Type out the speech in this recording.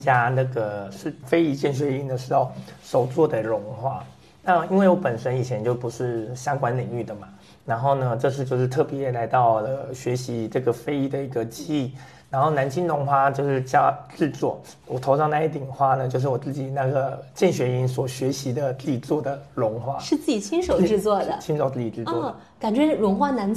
加那个是非遗建学营的时候手做的绒花。那因为我本身以前就不是相关领域的嘛，然后呢，这次就是特别来到了学习这个非遗的一个技艺。然后南京绒花就是加制作，我头上那一顶花呢，就是我自己那个建学营所学习的自己做的绒花， 是自己亲手制作的， 亲手自己制作的。 感觉绒花难